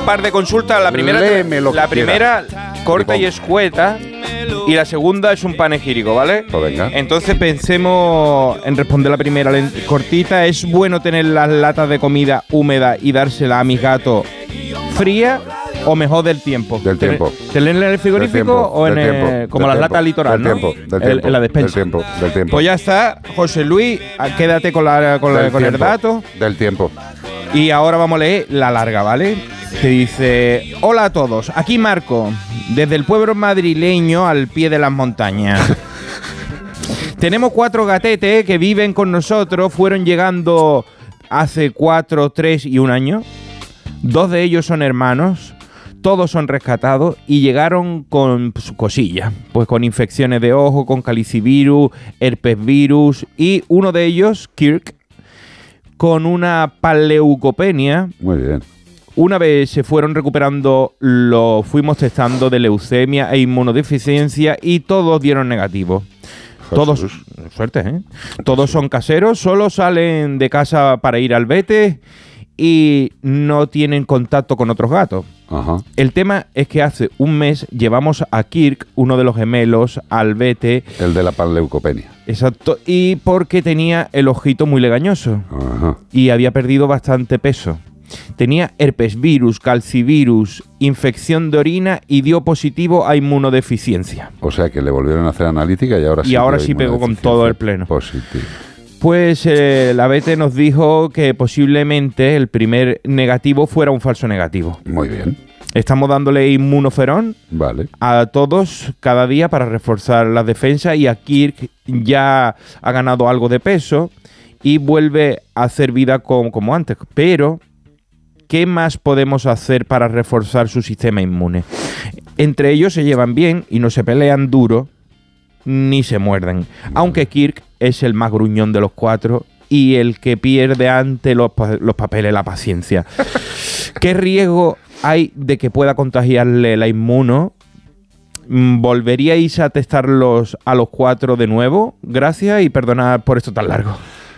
par de consultas. La primera corta y escueta. Y la segunda es un panegírico, ¿vale? Pues venga. Entonces pensemos en responder la primera cortita. ¿Es bueno tener las latas de comida húmeda y dársela a mis gatos fría o mejor del tiempo? Del tiempo. ¿Tenerla en el frigorífico o en como las latas litoral, ¿no? En la despensa. Del tiempo. Pues ya está, José Luis, quédate con el dato. Del tiempo. Y ahora vamos a leer la larga, ¿vale? Que dice: hola a todos, aquí Marco, desde el pueblo madrileño al pie de las montañas. Tenemos 4 gatetes que viven con nosotros, fueron llegando hace 4, 3 y 1 año. 2 de ellos son hermanos, todos son rescatados y llegaron con cosillas, pues con infecciones de ojo, con calicivirus, herpesvirus y uno de ellos, Kirk, con una panleucopenia. Muy bien. Una vez se fueron recuperando, lo fuimos testando de leucemia e inmunodeficiencia y todos dieron negativo. Todos, suerte, ¿eh? Todos son caseros, solo salen de casa para ir al vete y no tienen contacto con otros gatos. Ajá. El tema es que hace un mes llevamos a Kirk, uno de los gemelos, al vete. El de la panleucopenia. Exacto, y porque tenía el ojito muy legañoso. Ajá. Y había perdido bastante peso. Tenía herpesvirus, calcivirus, infección de orina y dio positivo a inmunodeficiencia. O sea que le volvieron a hacer analítica y ahora sí pegó con todo el pleno. Positivo. Pues la vete nos dijo que posiblemente el primer negativo fuera un falso negativo. Muy bien. Estamos dándole inmunoferón, vale, a todos cada día para reforzar la defensa, y a Kirk ya ha ganado algo de peso y vuelve a hacer vida como antes. Pero ¿qué más podemos hacer para reforzar su sistema inmune? Entre ellos se llevan bien y no se pelean duro ni se muerden. Aunque Kirk es el más gruñón de los 4 y el que pierde ante los papeles la paciencia. ¿Qué riesgo hay de que pueda contagiarle la inmuno? ¿Volveríais a testarlos a los 4 de nuevo? Gracias y perdonad por esto tan largo.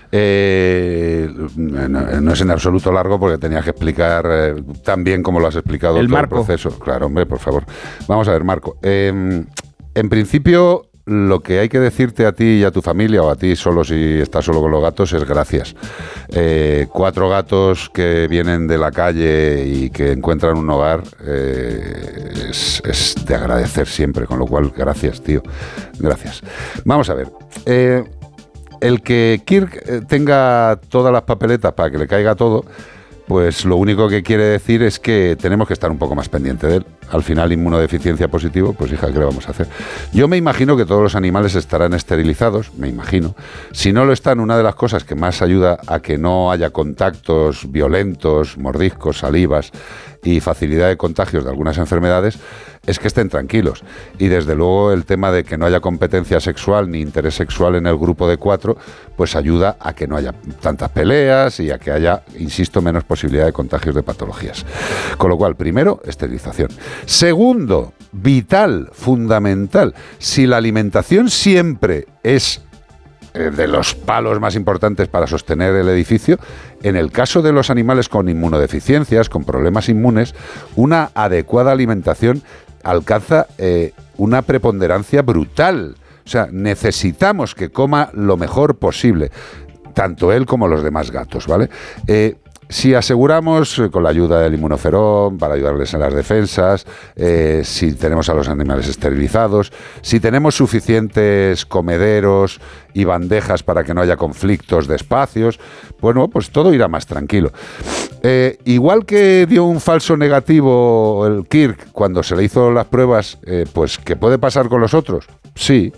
No es en absoluto largo porque tenías que explicar tan bien como lo has explicado el todo Marco. el proceso. Claro, hombre, por favor. Vamos a ver, Marco. En principio, lo que hay que decirte a ti y a tu familia, o a ti solo si estás solo con los gatos, es gracias. 4 gatos que vienen de la calle y que encuentran un hogar es de agradecer siempre, con lo cual, gracias, tío. Gracias. Vamos a ver. El que Kirk tenga todas las papeletas para que le caiga todo, pues lo único que quiere decir es que tenemos que estar un poco más pendiente de él. Al final, inmunodeficiencia positivo, pues hija, ¿qué le vamos a hacer? Yo me imagino que todos los animales estarán esterilizados, me imagino. Si no lo están, una de las cosas que más ayuda a que no haya contactos violentos, mordiscos, salivas y facilidad de contagios de algunas enfermedades es que estén tranquilos. Y desde luego el tema de que no haya competencia sexual ni interés sexual en el grupo de 4, pues ayuda a que no haya tantas peleas y a que haya, insisto, menos posibilidad de contagios de patologías. Con lo cual, primero, esterilización. Segundo, vital, fundamental, si la alimentación siempre es de los palos más importantes para sostener el edificio, en el caso de los animales con inmunodeficiencias, con problemas inmunes, una adecuada alimentación alcanza una preponderancia brutal. O sea, necesitamos que coma lo mejor posible, tanto él como los demás gatos, ¿vale? Si aseguramos con la ayuda del inmunoferón para ayudarles en las defensas, si tenemos a los animales esterilizados, si tenemos suficientes comederos y bandejas para que no haya conflictos de espacios, bueno, pues todo irá más tranquilo. Igual que dio un falso negativo el Kirk cuando se le hizo las pruebas, pues ¿qué puede pasar con los otros? Sí.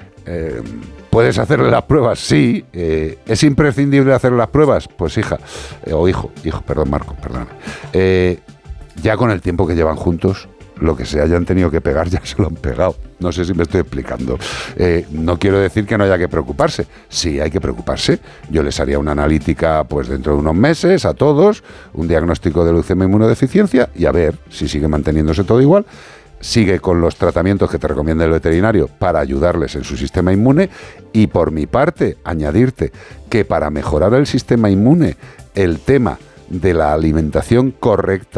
¿Puedes hacerle las pruebas? Sí. ¿Es imprescindible hacer las pruebas? Pues hija, o hijo, perdón, Marco, perdóname. Ya con el tiempo que llevan juntos, lo que se hayan tenido que pegar ya se lo han pegado. No sé si me estoy explicando. No quiero decir que no haya que preocuparse. Sí, hay que preocuparse. Yo les haría una analítica pues dentro de unos meses a todos, un diagnóstico de leucemia e inmunodeficiencia y a ver si sigue manteniéndose todo igual. Sigue con los tratamientos que te recomienda el veterinario para ayudarles en su sistema inmune y por mi parte añadirte que para mejorar el sistema inmune el tema de la alimentación correcta